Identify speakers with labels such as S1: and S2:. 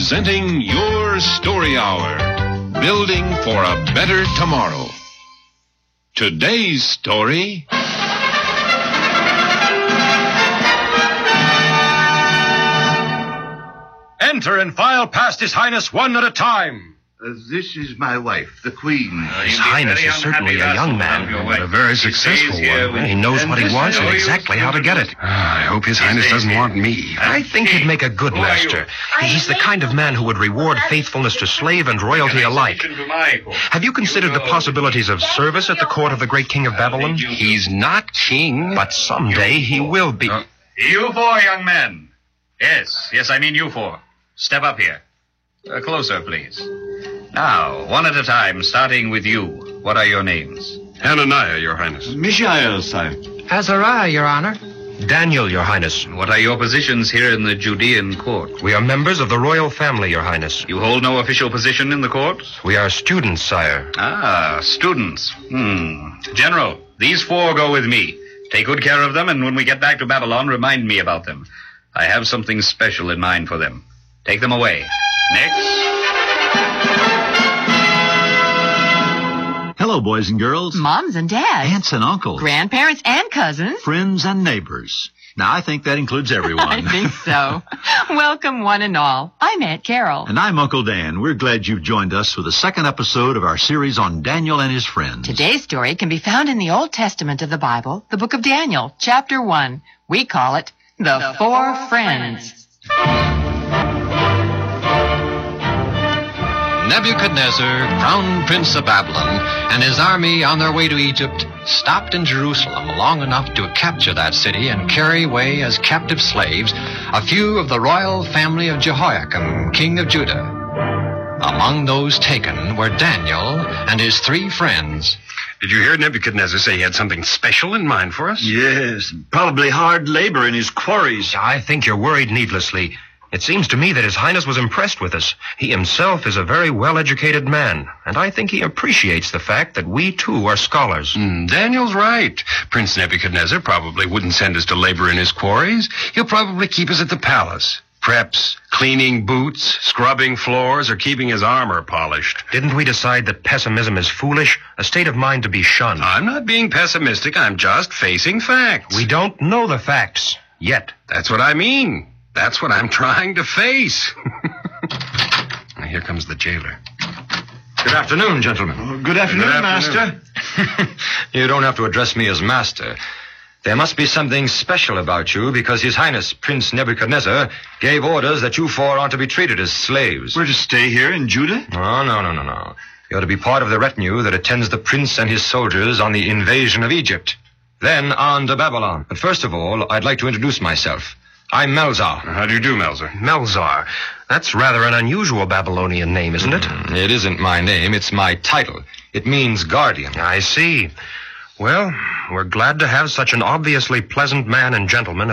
S1: presenting your story hour, building for a better tomorrow. Today's story...
S2: Enter and file past His Highness one at a time.
S3: This is my wife, the Queen.
S4: His Highness is certainly a young man, but a very successful one. He knows what he wants and exactly how to get it.
S5: I hope His Highness doesn't want me.
S4: I think he'd make a good master. He's the kind of man who would reward faithfulness to slave and royalty alike. Have you considered the possibilities of service at the court of the great king of Babylon?
S5: He's not king.
S4: But someday he will be.
S2: You four young men. Yes, I mean you four. Step up here. Closer, please. Now, one at a time, starting with you. What are your names?
S5: Hananiah, Your Highness.
S3: Mishael, sire.
S6: Azariah, Your Honor.
S4: Daniel, Your Highness.
S2: What are your positions here in the Judean court?
S4: We are members of the royal family, Your Highness.
S2: You hold no official position in the court?
S4: We are students, sire.
S2: Ah, students. General, these four go with me. Take good care of them, and when we get back to Babylon, remind me about them. I have something special in mind for them. Take them away. Next.
S7: Hello, boys and girls.
S8: Moms and dads.
S7: Aunts and uncles.
S8: Grandparents and cousins.
S7: Friends and neighbors. Now, I think that includes everyone.
S8: I think so. Welcome, one and all. I'm Aunt Carol.
S7: And I'm Uncle Dan. We're glad you've joined us for the second episode of our series on Daniel and his friends.
S8: Today's story can be found in the Old Testament of the Bible, the book of Daniel, chapter 1. We call it The Four Friends.
S9: Nebuchadnezzar, crown prince of Babylon, and his army on their way to Egypt stopped in Jerusalem long enough to capture that city and carry away as captive slaves a few of the royal family of Jehoiakim, king of Judah. Among those taken were Daniel and his three friends.
S5: Did you hear Nebuchadnezzar say he had something special in mind for us?
S7: Yes, probably hard labor in his quarries.
S4: I think you're worried needlessly. It seems to me that His Highness was impressed with us. He himself is a very well-educated man, and I think he appreciates the fact that we, too, are scholars.
S5: Daniel's right. Prince Nebuchadnezzar probably wouldn't send us to labor in his quarries. He'll probably keep us at the palace. Perhaps cleaning boots, scrubbing floors, or keeping his armor polished.
S4: Didn't we decide that pessimism is foolish, a state of mind to be shunned?
S5: I'm not being pessimistic. I'm just facing facts.
S4: We don't know the facts yet.
S5: That's what I mean. That's what I'm trying to face. Here comes the jailer.
S10: Good afternoon, gentlemen.
S3: Good afternoon, Master.
S10: You don't have to address me as Master. There must be something special about you because His Highness Prince Nebuchadnezzar gave orders that you four aren't to be treated as slaves.
S3: We're to stay here in Judah?
S10: No. You're to be part of the retinue that attends the prince and his soldiers on the invasion of Egypt. Then on to Babylon. But first of all, I'd like to introduce myself. I'm Melzar.
S5: How do you do, Melzar?
S4: Melzar. That's rather an unusual Babylonian name, isn't it?
S10: It isn't my name, it's my title. It means guardian.
S4: I see. Well, we're glad to have such an obviously pleasant man and gentleman